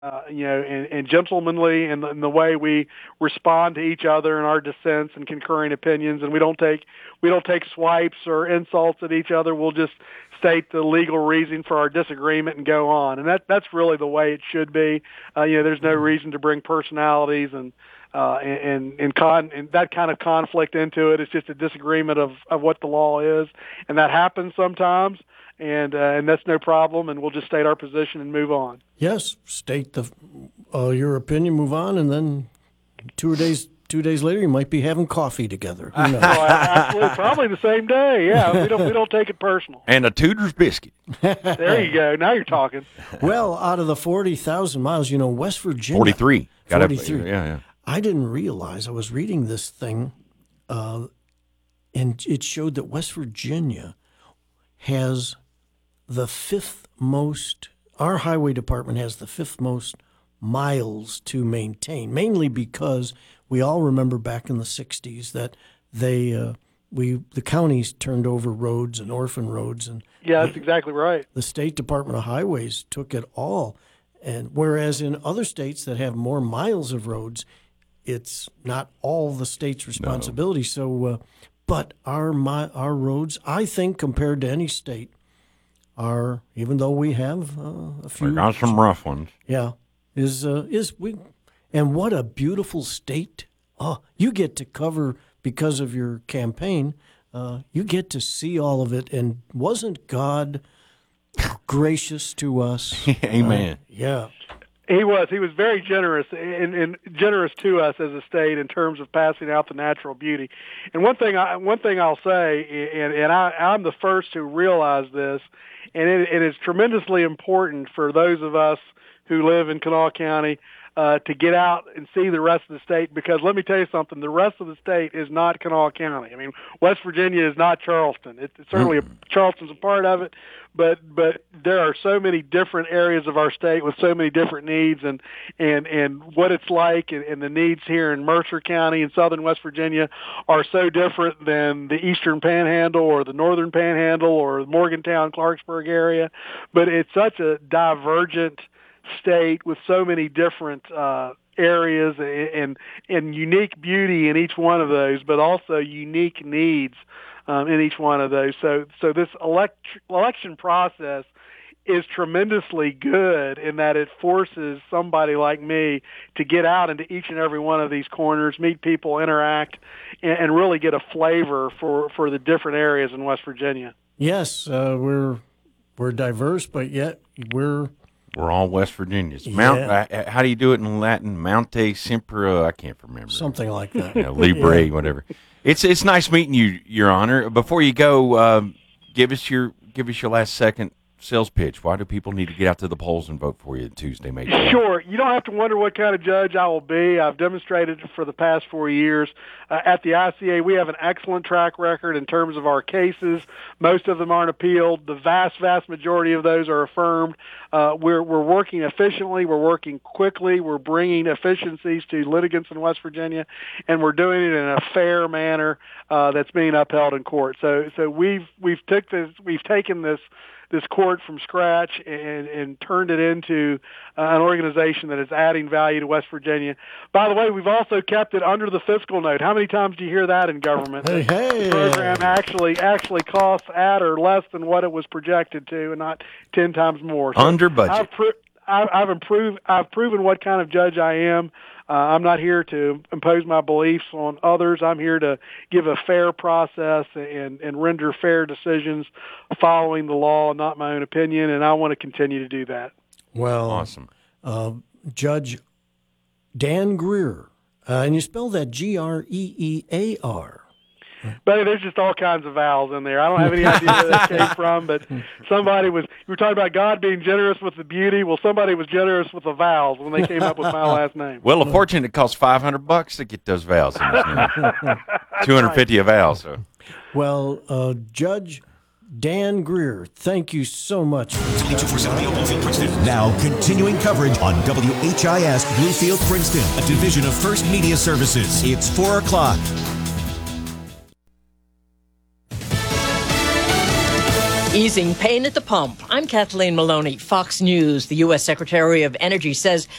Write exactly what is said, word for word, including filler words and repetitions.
uh, you know, and, and gentlemanly in the, in the way we respond to each other in our dissents and concurring opinions, and we don't take we don't take swipes or insults at each other. We'll just state the legal reason for our disagreement and go on, and that that's really the way it should be. Uh, you know, there's no reason to bring personalities and uh, and and, con- and that kind of conflict into it. It's just a disagreement of, of what the law is, and that happens sometimes. And uh, and that's no problem, and we'll just state our position and move on. Yes, state the uh, your opinion, move on, and then two days two days later, you might be having coffee together. Who knows? Well, absolutely, probably the same day. Yeah, we don't we don't take it personal. And a Tudor's biscuit. There you go. Now you're talking. Well, out of the forty thousand miles, you know, West Virginia. Forty-three. Got Forty-three. Yeah, yeah. I didn't realize. I was reading this thing, uh, and it showed that West Virginia has the fifth most, our highway department has the fifth most miles to maintain, mainly because we all remember back in the sixties that they, uh, we, the counties turned over roads and orphan roads. And yeah, that's exactly right. The State Department of Highways took it all. And whereas in other states that have more miles of roads, it's not all the state's responsibility. No. So, uh, but our, my, our roads, I think, compared to any state, are, even though we have uh, a few, we got some rough ones. Yeah, is uh, is we, and what a beautiful state. Oh, you get to cover because of your campaign. Uh, you get to see all of it, and wasn't God gracious to us? Amen. Uh, yeah. He was. He was very generous and, and generous to us as a state in terms of passing out the natural beauty. And one thing, I, one thing I'll say, and, and I, I'm the first to realize this, and it, it is tremendously important for those of us who live in Kanawha County uh, to get out and see the rest of the state, because let me tell you something, the rest of the state is not Kanawha County. I mean, West Virginia is not Charleston. It, it's certainly a, Charleston's a part of it, but but there are so many different areas of our state with so many different needs, and and, and what it's like, and, and the needs here in Mercer County and southern West Virginia are so different than the eastern Panhandle or the northern Panhandle or the Morgantown, Clarksburg area. But it's such a divergent state with so many different uh, areas and, and unique beauty in each one of those, but also unique needs um, in each one of those. So, so this elect- election process is tremendously good in that it forces somebody like me to get out into each and every one of these corners, meet people, interact, and, and really get a flavor for, for the different areas in West Virginia. Yes, uh, we're we're diverse, but yet we're We're all West Virginians. Mount. Yeah. Uh, how do you do it in Latin? Mounte Sempre. I can't remember. Something like that. You know, Libre, Yeah. whatever. It's it's nice meeting you, Your Honor. Before you go, um, give us your give us your last second sales pitch. Why do people need to get out to the polls and vote for you Tuesday, May twelfth? Sure. You don't have to wonder what kind of judge I will be. I've demonstrated it for the past four years. Uh, at the I C A, we have an excellent track record in terms of our cases. Most of them aren't appealed. The vast, vast majority of those are affirmed. Uh, we're, we're working efficiently. We're working quickly. We're bringing efficiencies to litigants in West Virginia, and we're doing it in a fair manner uh, that's being upheld in court. So, so we've we've took this, we've taken this. this court from scratch and, and turned it into uh, an organization that is adding value to West Virginia. By the way, we've also kept it under the fiscal note. How many times do you hear that in government? Hey, hey. The program actually actually costs at or less than what it was projected to, and not ten times more. So Under budget. I've, pro- I've, I've improved. I've proven what kind of judge I am. Uh, I'm not here to impose my beliefs on others. I'm here to give a fair process and, and render fair decisions following the law, not my own opinion, and I want to continue to do that. Well, Awesome. Uh, Judge Dan Greer, uh, and you spell that G R E E A R. But there's just all kinds of vowels in there. I don't have any idea where that came from, but somebody was, you were talking about God being generous with the beauty. Well, somebody was generous with the vowels when they came up with my last name. Well, a fortune, it costs five hundred bucks to get those vowels in his name. two hundred fifty a vowel, so. Well, uh, Judge Dan Greer, thank you so much. Now, continuing coverage on W H I S Bluefield, Princeton, a division of First Media Services. It's four o'clock. Easing pain at the pump. I'm Kathleen Maloney, Fox News. The U S. Secretary of Energy says